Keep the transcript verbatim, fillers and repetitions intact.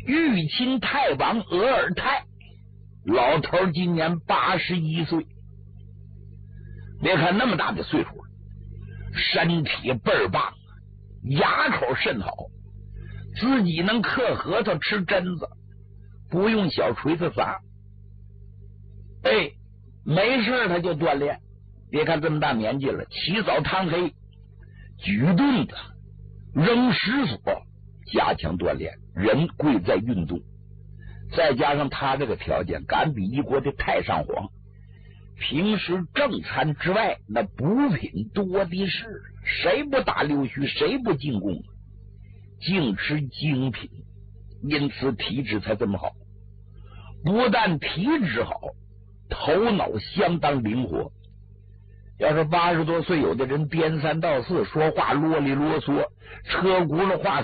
玉秦太王额尔泰，老头今年八十一岁。别看那么大的岁数，身体倍儿棒，牙口甚好，自己能嗑核桃吃榛子，不用小锤子砸。哎，没事他就锻炼。别看这么大年纪了，起早贪黑，举盾子，扔石锁，加强锻炼。人贵在运动，再加上他这个条件，敢比一国的太上皇。平时正餐之外，那补品多的是，谁不打溜须，谁不进贡，净吃精品，因此体质才这么好。不但体质好，头脑相当灵活。要是八十多岁，有的人颠三倒四，说话啰里啰嗦，车轱辘话